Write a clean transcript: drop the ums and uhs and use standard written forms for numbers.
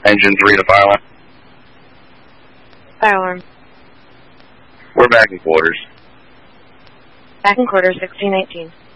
Engine 3 to fire alarm. Fire alarm. We're back in quarters. Back in quarters, 1619.